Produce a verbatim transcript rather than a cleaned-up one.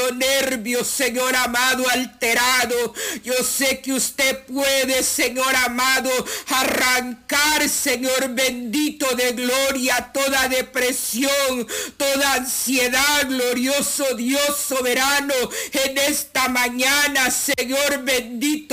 todo nervio, Señor amado, alterado. Yo sé que usted puede, Señor amado, arrancar, Señor bendito de gloria, toda depresión, toda ansiedad, glorioso Dios soberano, en esta mañana, Señor bendito.